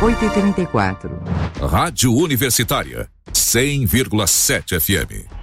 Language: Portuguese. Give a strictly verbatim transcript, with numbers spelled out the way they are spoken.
oito e trinta e quatro. Rádio Universitária, cem vírgula sete F M.